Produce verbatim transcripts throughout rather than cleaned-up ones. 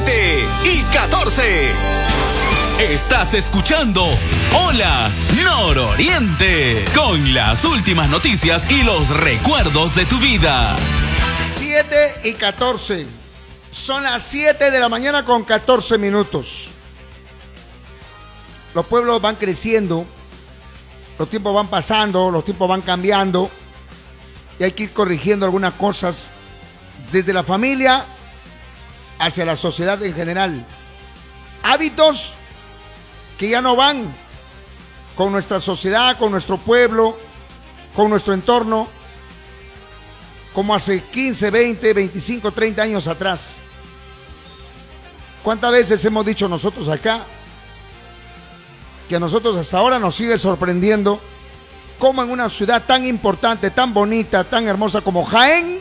siete y catorce. Estás escuchando Hola Nororiente, con las últimas noticias y los recuerdos de tu vida. siete y catorce. Son las siete de la mañana con catorce minutos. Los pueblos van creciendo, los tiempos van pasando, los tiempos van cambiando y hay que ir corrigiendo algunas cosas desde la familia hacia la sociedad en general. Hábitos que ya no van con nuestra sociedad, con nuestro pueblo, con nuestro entorno, como hace quince, veinte, veinticinco, treinta años atrás. ¿Cuántas veces hemos dicho nosotros acá que a nosotros hasta ahora nos sigue sorprendiendo cómo en una ciudad tan importante, tan bonita, tan hermosa como Jaén,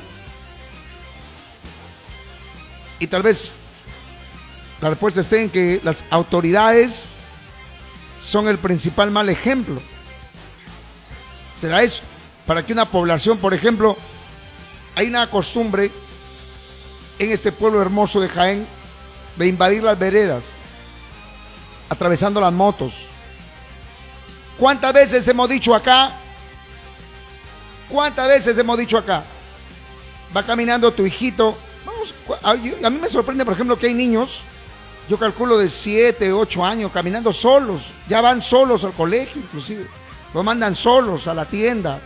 y tal vez la respuesta esté en que las autoridades son el principal mal ejemplo? ¿Será eso? Para que una población, por ejemplo, hay una costumbre en este pueblo hermoso de Jaén de invadir las veredas, atravesando las motos. ¿Cuántas veces hemos dicho acá? ¿Cuántas veces hemos dicho acá? Va caminando tu hijito. Vamos, a mí me sorprende, por ejemplo, que hay niños, yo calculo de siete, ocho años, caminando solos. Ya van solos al colegio, inclusive. Los mandan solos a la tienda.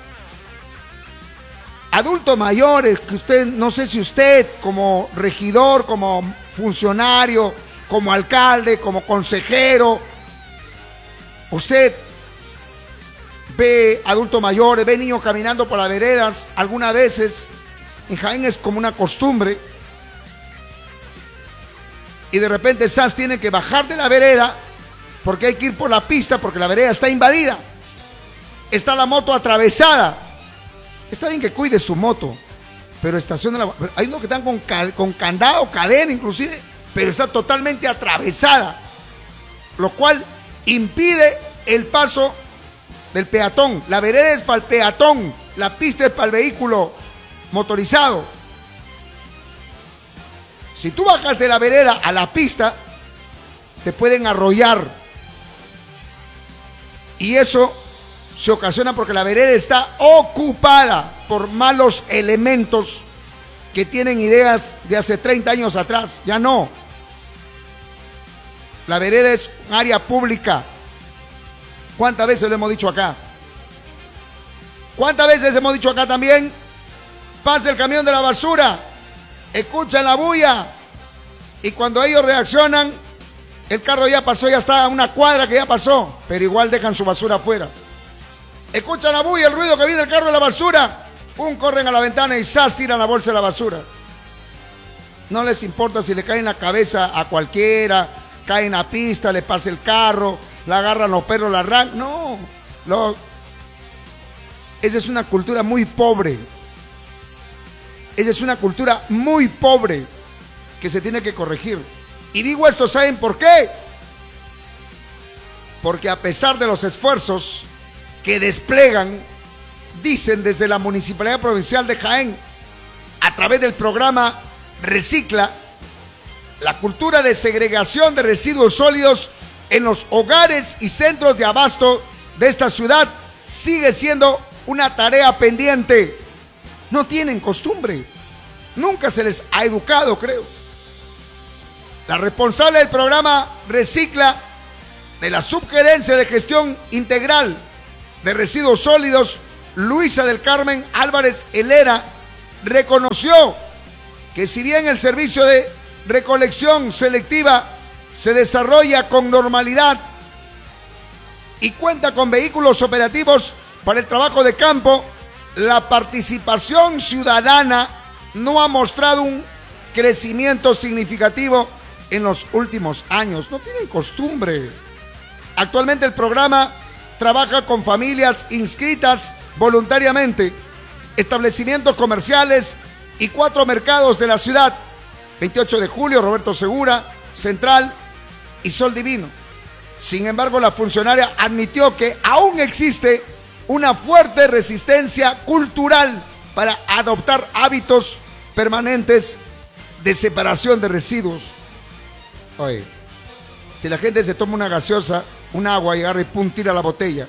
Adultos mayores, que usted, no sé si usted como regidor, como funcionario, como alcalde, como consejero, usted ve adultos mayores, ve niños caminando por las veredas. Algunas veces en Jaén es como una costumbre, y de repente el S A S tiene que bajar de la vereda porque hay que ir por la pista, porque la vereda está invadida, está la moto atravesada. Está bien que cuide su moto, pero estaciona la... Hay unos que están con, con candado, cadena inclusive, pero está totalmente atravesada, lo cual impide el paso del peatón. La vereda es para el peatón, la pista es para el vehículo motorizado. Si tú bajas de la vereda a la pista, te pueden arrollar. Y eso se ocasiona porque la vereda está ocupada por malos elementos que tienen ideas de hace treinta años atrás. Ya no. La vereda es un área pública. ¿Cuántas veces lo hemos dicho acá? ¿Cuántas veces hemos dicho acá también? Pasa el camión de la basura, escuchan la bulla, y cuando ellos reaccionan, el carro ya pasó, ya está a una cuadra que ya pasó, pero igual dejan su basura afuera. Escuchan la bulla, el ruido que viene el carro de la basura, pum, corren a la ventana y ¡zas! Tiran la bolsa de la basura. No les importa si le cae en la cabeza a cualquiera, cae en la pista, le pasa el carro, la agarran los perros, la arrancan. No, lo... esa es una cultura muy pobre. Esa es una cultura muy pobre que se tiene que corregir. Y digo esto, ¿saben por qué? Porque a pesar de los esfuerzos que desplegan, dicen desde la Municipalidad Provincial de Jaén, a través del programa Recicla, la cultura de segregación de residuos sólidos en los hogares y centros de abasto de esta ciudad sigue siendo una tarea pendiente. No tienen costumbre, nunca se les ha educado, creo. La responsable del programa Recicla de la Subgerencia de Gestión Integral de Residuos Sólidos, Luisa del Carmen Álvarez Helera, reconoció que si bien el servicio de recolección selectiva se desarrolla con normalidad y cuenta con vehículos operativos para el trabajo de campo, la participación ciudadana no ha mostrado un crecimiento significativo en los últimos años. No tienen costumbre. Actualmente el programa trabaja con familias inscritas voluntariamente, establecimientos comerciales y cuatro mercados de la ciudad: veintiocho de julio, Roberto Segura, Central y Sol Divino. Sin embargo, la funcionaria admitió que aún existe una fuerte resistencia cultural para adoptar hábitos permanentes de separación de residuos. Oye, si la gente se toma una gaseosa, un agua y agarra y pum, tira la botella.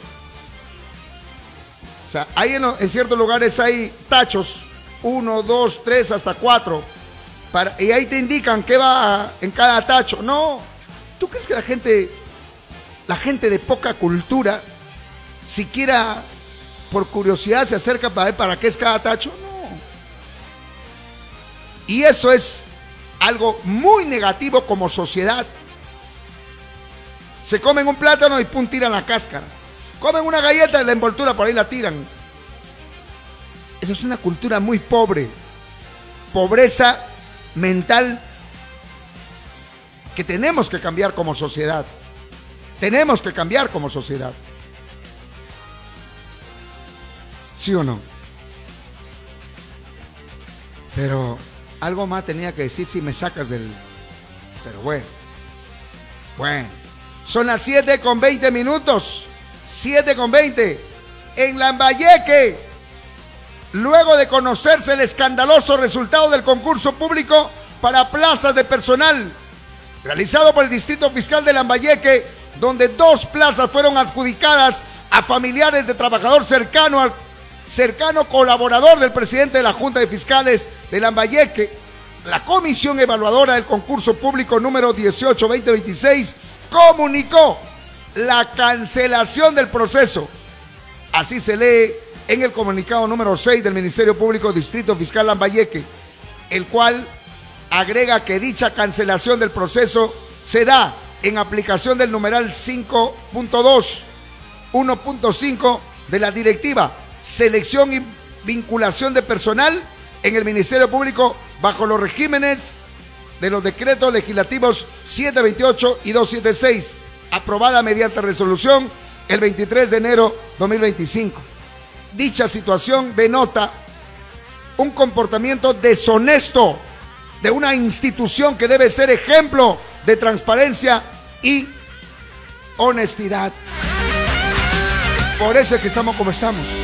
O sea, ahí en, en ciertos lugares hay tachos, uno, dos, tres, hasta cuatro. Para, y ahí te indican qué va en cada tacho. No, ¿tú crees que la gente, la gente de poca cultura, siquiera por curiosidad se acerca para ver para qué es cada tacho? No. Y eso es algo muy negativo como sociedad. Se comen un plátano y pum, tiran la cáscara. Comen una galleta y la envoltura por ahí la tiran. Eso es una cultura muy pobre. Pobreza mental que tenemos que cambiar como sociedad. Tenemos que cambiar como sociedad. ¿Sí o no? Pero algo más tenía que decir si me sacas del... Pero bueno. Bueno. Son las siete con veinte minutos. siete con veinte. En Lambayeque, luego de conocerse el escandaloso resultado del concurso público para plazas de personal realizado por el Distrito Fiscal de Lambayeque, donde dos plazas fueron adjudicadas a familiares de trabajador cercano al cercano colaborador del presidente de la Junta de Fiscales de Lambayeque, la Comisión Evaluadora del Concurso Público número dieciocho veinte veintiséis comunicó la cancelación del proceso. Así se lee en el comunicado número seis del Ministerio Público Distrito Fiscal Lambayeque, el cual agrega que dicha cancelación del proceso se da en aplicación del numeral cinco punto dos, uno punto cinco de la Directiva Selección y Vinculación de Personal en el Ministerio Público bajo los regímenes de los decretos legislativos setecientos veintiocho y doscientos setenta y seis, aprobada mediante resolución el veintitrés de enero de dos mil veinticinco. Dicha situación denota un comportamiento deshonesto de una institución que debe ser ejemplo de transparencia y honestidad. Por eso es que estamos como estamos.